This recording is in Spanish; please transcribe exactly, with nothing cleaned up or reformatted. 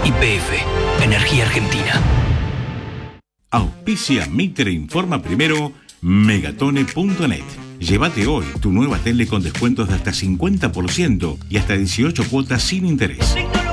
Y P F, Energía Argentina. Auspicia Mitre Informa Primero, Megatone punto net. Llévate hoy tu nueva tele con descuentos de hasta cincuenta por ciento y hasta dieciocho cuotas sin interés.